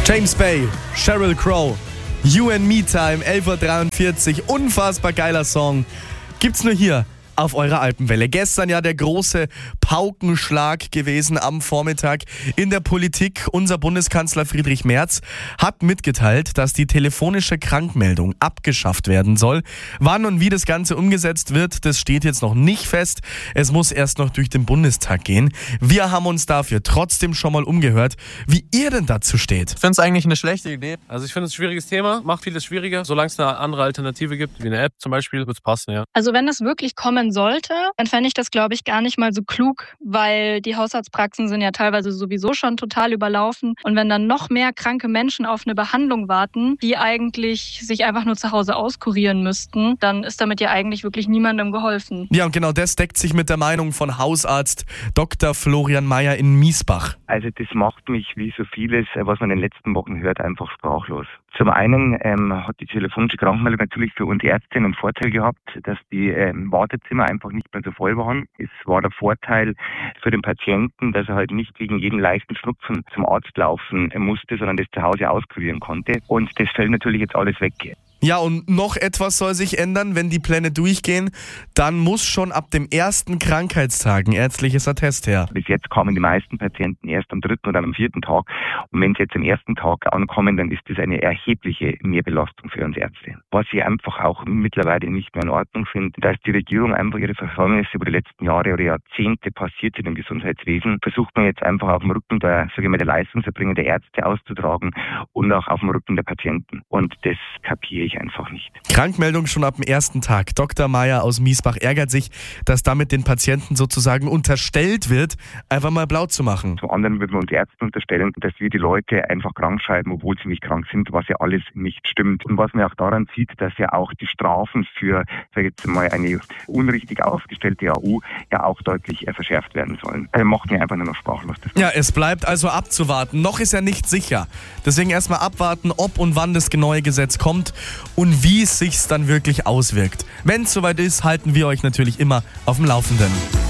James Bay, Sheryl Crow, You and Me Time, 11.43 Uhr. Unfassbar geiler Song. Gibt's nur hier auf eurer Alpenwelle. Gestern ja der große Paukenschlag gewesen am Vormittag in der Politik. Unser Bundeskanzler Friedrich Merz hat mitgeteilt, dass die telefonische Krankmeldung abgeschafft werden soll. Wann und wie das Ganze umgesetzt wird, das steht jetzt noch nicht fest. Es muss erst noch durch den Bundestag gehen. Wir haben uns dafür trotzdem schon mal umgehört, wie ihr denn dazu steht. Ich finde es eigentlich eine schlechte Idee. Also ich finde es ein schwieriges Thema, macht vieles schwieriger. Solange es eine andere Alternative gibt, wie eine App zum Beispiel, wird es passen, ja. Also wenn das wirklich kommen sollte, dann fände ich das, glaube ich, gar nicht mal so klug, weil die Hausarztpraxen sind ja teilweise sowieso schon total überlaufen. Und wenn dann noch mehr kranke Menschen auf eine Behandlung warten, die eigentlich sich einfach nur zu Hause auskurieren müssten, dann ist damit ja eigentlich wirklich niemandem geholfen. Ja, und genau das deckt sich mit der Meinung von Hausarzt Dr. Florian Mayer in Miesbach. Also das macht mich, wie so vieles, was man in den letzten Wochen hört, einfach sprachlos. Zum einen hat die telefonische Krankmeldung natürlich für uns Ärzte einen Vorteil gehabt, dass die Wartezimmer einfach nicht mehr so voll waren. Es war der Vorteil für den Patienten, dass er halt nicht wegen jedem leichten Schnupfen zum Arzt laufen musste, sondern das zu Hause auskurieren konnte. Und das fällt natürlich jetzt alles weg. Ja, und noch etwas soll sich ändern, wenn die Pläne durchgehen. Dann muss schon ab dem ersten Krankheitstag ein ärztliches Attest her. Bis jetzt kamen die meisten Patienten erst am 3. oder am 4. Tag. Und wenn sie jetzt am ersten Tag ankommen, dann ist das eine erhebliche Mehrbelastung für uns Ärzte. Was ich einfach auch mittlerweile nicht mehr in Ordnung finde, dass die Regierung einfach ihre Versäumnisse über die letzten Jahre oder Jahrzehnte passiert sind im Gesundheitswesen, versucht man jetzt einfach auf dem Rücken der Leistungserbringer der Ärzte auszutragen und auch auf dem Rücken der Patienten. Und das kapiere ich einfach nicht. Krankmeldung schon ab dem ersten Tag. Dr. Mayer aus Miesbach ärgert sich, dass damit den Patienten sozusagen unterstellt wird, einfach mal blau zu machen. Zum anderen würden wir uns Ärzten unterstellen, dass wir die Leute einfach krank schreiben, obwohl sie nicht krank sind, was ja alles nicht stimmt. Und was man auch daran sieht, dass ja auch die Strafen für, sag ich jetzt mal, eine unrichtig aufgestellte AU ja auch deutlich verschärft werden sollen. Macht mir einfach nur noch sprachlos. Ja, es bleibt also abzuwarten. Noch ist ja nicht sicher. Deswegen erstmal abwarten, ob und wann das neue Gesetz kommt und wie es sich dann wirklich auswirkt. Wenn es soweit ist, halten wir euch natürlich immer auf dem Laufenden.